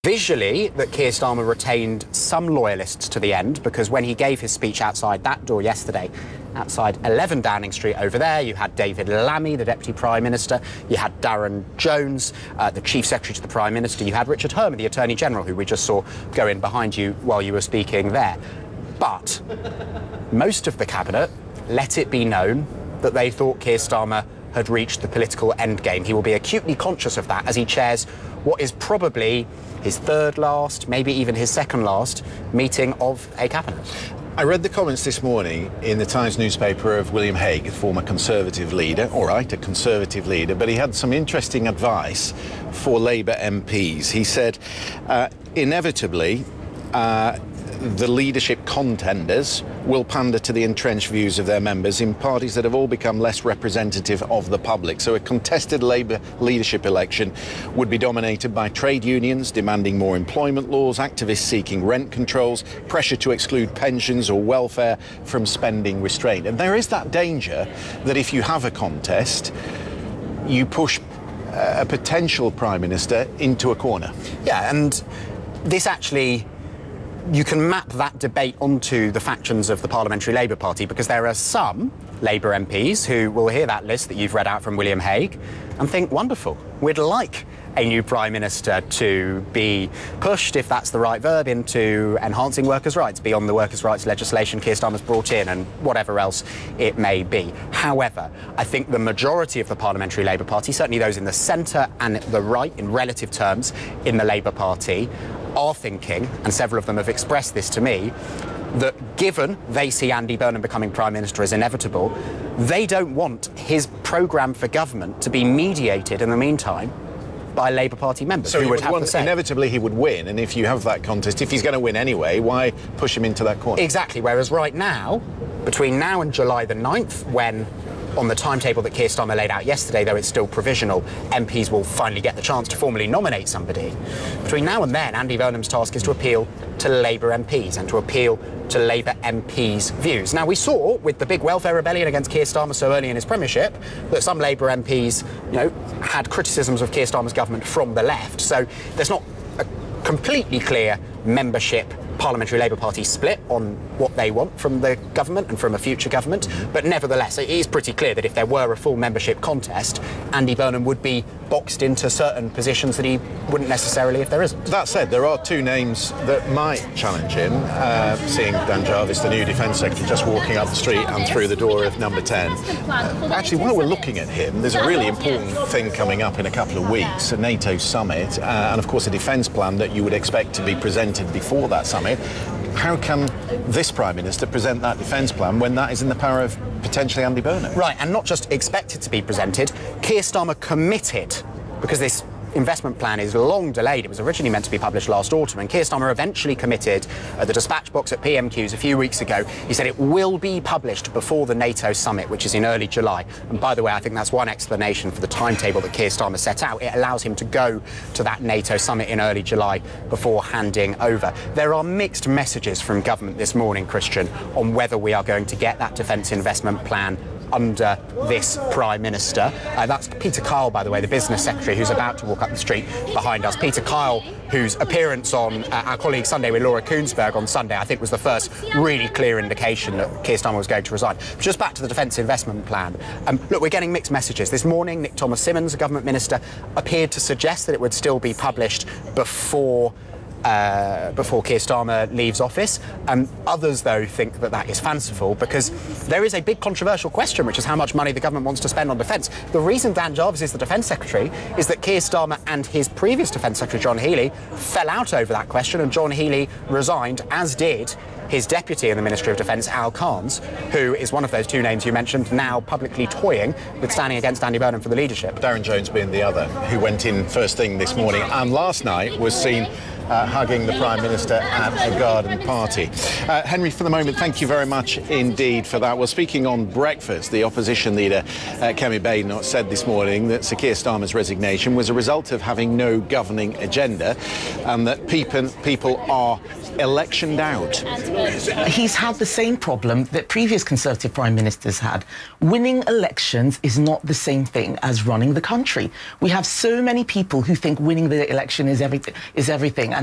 Visually, that Keir Starmer retained some loyalists to the end, because when he gave his speech outside that door yesterday, outside 11 Downing Street over there, you had David Lammy, the Deputy Prime Minister, you had Darren Jones, the Chief Secretary to the Prime Minister, you had Richard Herman, the Attorney General, who we just saw go in behind you while you were speaking there. But most of the Cabinet let it be known that they thought Keir Starmer had reached the political endgame. He will be acutely conscious of that as he chairs what is probably his third last, maybe even his second last meeting of a cabinet. I read the comments this morning in the Times newspaper of William Hague, a former Conservative leader, all right, a Conservative leader, but he had some interesting advice for Labour MPs. He said, inevitably, the leadership contenders will pander to the entrenched views of their members in parties that have all become less representative of the public. So a contested Labour leadership election would be dominated by trade unions demanding more employment laws, activists seeking rent controls, pressure to exclude pensions or welfare from spending restraint. And there is that danger that if you have a contest, you push a potential Prime Minister into a corner. Yeah, and this actually, you can map that debate onto the factions of the Parliamentary Labour Party, because there are some Labour MPs who will hear that list that you've read out from William Hague and think, wonderful, we'd like a new Prime Minister to be pushed, if that's the right verb, into enhancing workers' rights beyond the workers' rights legislation Keir Starmer's brought in and whatever else it may be. However, I think the majority of the Parliamentary Labour Party, certainly those in the centre and the right in relative terms in the Labour Party, are thinking, and several of them have expressed this to me, that given they see Andy Burnham becoming Prime Minister as inevitable, they don't want his programme for government to be mediated in the meantime by Labour Party members who would have the say. Inevitably he would win, and if you have that contest, if he's going to win anyway, why push him into that corner? Exactly, whereas right now, between now and July the 9th, when on the timetable that Keir Starmer laid out yesterday, though it's still provisional, MPs will finally get the chance to formally nominate somebody. Between now and then, Andy Burnham's task is to appeal to Labour MPs and to appeal to Labour MPs' views. Now, we saw with the big welfare rebellion against Keir Starmer so early in his premiership that some Labour MPs, had criticisms of Keir Starmer's government from the left. So there's not a completely clear membership Parliamentary Labour Party split on what they want from the government and from a future government, but nevertheless it is pretty clear that if there were a full membership contest, Andy Burnham would be boxed into certain positions that he wouldn't necessarily if there isn't. That said, there are two names that might challenge him, seeing Dan Jarvis, the new Defence Secretary, just walking up the street and through the door of number 10. Actually, while we're looking at him, there's a really important thing coming up in a couple of weeks, a NATO summit, and of course a defence plan that you would expect to be presented before that summit. How can this Prime Minister present that defence plan when that is in the power of potentially Andy Burnham? Right, and not just expected to be presented, Keir Starmer committed, because this investment plan is long delayed. It was originally meant to be published last autumn, and Keir Starmer eventually committed at the dispatch box at PMQs a few weeks ago. He said it will be published before the NATO summit, which is in early July. And by the way, I think that's one explanation for the timetable that Keir Starmer set out. It allows him to go to that NATO summit in early July before handing over. There are mixed messages from government this morning, Christian, on whether we are going to get that defence investment plan under this Prime Minister. That's Peter Kyle, by the way, the Business Secretary, who's about to walk up the street behind us. Peter Kyle, whose appearance on our colleague Sunday with Laura Koonsberg on Sunday, I think was the first really clear indication that Keir Starmer was going to resign. But just back to the Defence Investment Plan. Look, we're getting mixed messages. This morning, Nick Thomas-Symonds, a government minister, appeared to suggest that it would still be published before Keir Starmer leaves office. Others, though, think that that is fanciful because there is a big controversial question, which is how much money the government wants to spend on defence. The reason Dan Jarvis is the Defence Secretary is that Keir Starmer and his previous Defence Secretary, John Healey, fell out over that question, and John Healey resigned, as did his deputy in the Ministry of Defence, Al Carnes, who is one of those two names you mentioned, now publicly toying with standing against Andy Burnham for the leadership. Darren Jones being the other, who went in first thing this morning and last night was seen hugging the Prime Minister at a garden party. Henry, for the moment, thank you very much indeed for that. Well, speaking on breakfast, the opposition leader, Kemi Badenoch, said this morning that Sir Keir Starmer's resignation was a result of having no governing agenda and that people are electioned out. He's had the same problem that previous Conservative Prime Ministers had. Winning elections is not the same thing as running the country. We have so many people who think winning the election is everything.